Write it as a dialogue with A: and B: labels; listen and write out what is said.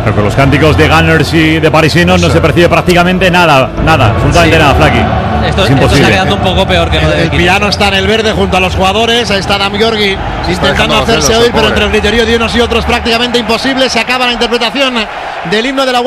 A: Pero con los cánticos de Gunners y de parisinos no se percibe prácticamente nada, absolutamente nada, Flaky.
B: Esto
A: es imposible.
B: está quedando un poco peor que lo de
C: El piano está en el verde junto a los jugadores. Ahí está Adam Georgi intentando hacerse oír, pero entre el griterío de unos y otros prácticamente imposible. Se acaba la interpretación del himno de la